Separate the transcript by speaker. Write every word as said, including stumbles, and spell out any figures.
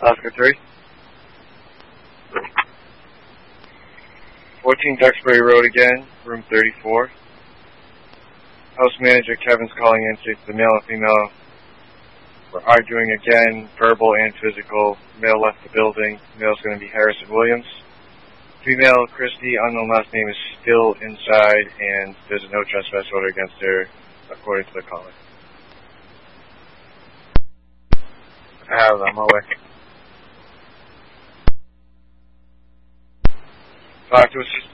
Speaker 1: Oscar three. fourteen Duxbury Road again, room thirty-four. House manager Kevin's calling in, states the male and female were arguing again, verbal and physical. Male left the building. Male's going to be Harrison Williams. Female, Christy, unknown last name, is still inside, and there's a no trespass order against her, according to the caller. I have it on my way. Talk to assistant